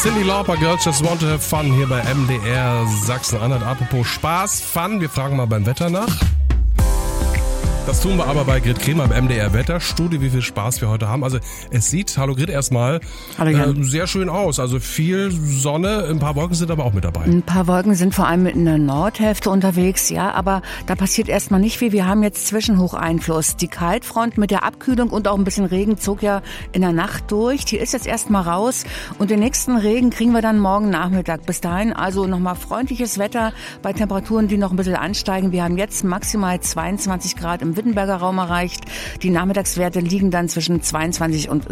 Cyndi Lauper, Girls Just Want to Have Fun hier bei MDR Sachsen-Anhalt. Apropos Spaß, Fun, wir fragen mal beim Wetter nach. Das tun wir aber bei Grit Kremer im MDR Wetterstudio, wie viel Spaß wir heute haben. Also es sieht, hallo Grit erstmal, sehr schön aus. Also viel Sonne, ein paar Wolken sind aber auch mit dabei. Ein paar Wolken sind vor allem in der Nordhälfte unterwegs, ja, aber da passiert erstmal nicht viel. Wir haben jetzt Zwischenhocheinfluss. Die Kaltfront mit der Abkühlung und auch ein bisschen Regen zog ja in der Nacht durch. Die ist jetzt erstmal raus und den nächsten Regen kriegen wir dann morgen Nachmittag. Bis dahin also nochmal freundliches Wetter bei Temperaturen, die noch ein bisschen ansteigen. Wir haben jetzt maximal 22 Grad im Wittenberger Raum erreicht. Die Nachmittagswerte liegen dann zwischen 22 und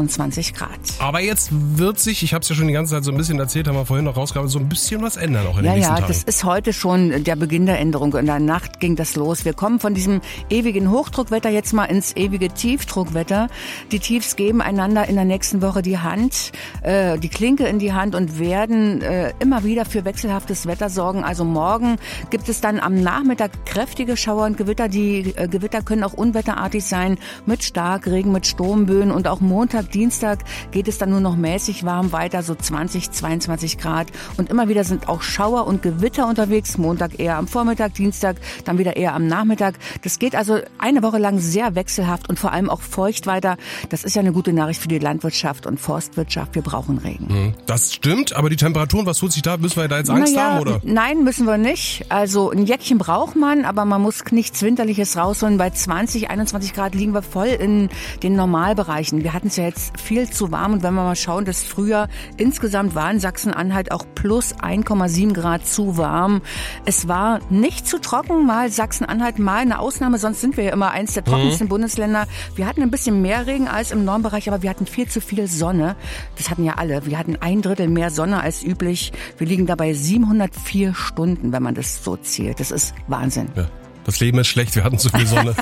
26 Grad. Aber jetzt wird sich, ich habe es ja schon die ganze Zeit so ein bisschen erzählt, haben wir vorhin noch rausgearbeitet, so ein bisschen was ändern auch in den nächsten Tagen. Ja, das ist heute schon der Beginn der Änderung. In der Nacht ging das los. Wir kommen von diesem ewigen Hochdruckwetter jetzt mal ins ewige Tiefdruckwetter. Die Tiefs geben einander in der nächsten Woche die Hand, die Klinke in die Hand und werden immer wieder für wechselhaftes Wetter sorgen. Also morgen gibt es dann am Nachmittag kräftige Schauer und Gewitter. Die Gewitter können auch unwetterartig sein mit Starkregen, mit Sturmböen und auch Montag, Dienstag geht es dann nur noch mäßig warm weiter, so 20, 22 Grad und immer wieder sind auch Schauer und Gewitter unterwegs, Montag eher am Vormittag, Dienstag dann wieder eher am Nachmittag. Das geht also eine Woche lang sehr wechselhaft und vor allem auch feucht weiter. Das ist ja eine gute Nachricht für die Landwirtschaft und Forstwirtschaft. Wir brauchen Regen. Das stimmt, aber die Temperaturen, was tut sich da? Müssen wir da jetzt Angst haben, oder? Nein, müssen wir nicht. Also ein Jäckchen braucht man, aber man muss nichts Winterliches rausholen. Bei 20, 21 Grad liegen wir voll in den Normalbereichen. Wir hatten es ja jetzt viel zu warm und wenn wir mal schauen, das Frühjahr insgesamt war in Sachsen-Anhalt auch plus 1,7 Grad zu warm. Es war nicht zu trocken, mal Sachsen-Anhalt, mal eine Ausnahme, sonst sind wir ja immer eins der trockensten Bundesländer. Wir hatten ein bisschen mehr Regen als im Nordbereich, aber wir hatten viel zu viel Sonne. Das hatten ja alle. Wir hatten 1/3 mehr Sonne als üblich. Wir liegen dabei 704 Stunden, wenn man das so zählt. Das ist Wahnsinn. Ja. Das Leben ist schlecht, wir hatten zu viel Sonne.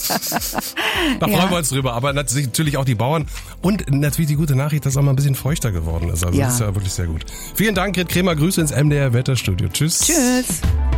Da freuen wir uns drüber. Aber natürlich auch die Bauern. Und natürlich die gute Nachricht, dass es auch mal ein bisschen feuchter geworden ist. Also das ist ja wirklich sehr gut. Vielen Dank, Grit Kremer. Grüße ins MDR Wetterstudio. Tschüss. Tschüss.